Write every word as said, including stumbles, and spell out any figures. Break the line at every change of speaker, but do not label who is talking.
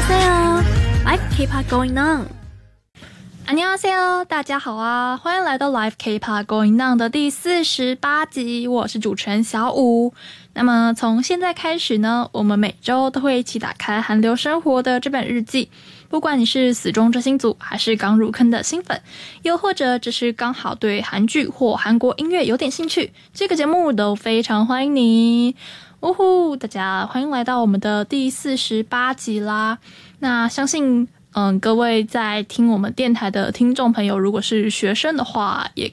안녕하세요, Live K-pop Going On。안녕하세요，大家好啊，欢迎来到 Live K-pop Going On 的第四十八集，我是主持人小五。那么从现在开始呢，我们每周都会一起打开韩流生活的这本日记。不管你是死忠追星族，还是刚入坑的新粉，又或者只是刚好对韩剧或韩国音乐有点兴趣，这个节目都非常欢迎你。呜呼，大家欢迎来到我们的第四十八集啦。那相信嗯，各位在听我们电台的听众朋友，如果是学生的话，也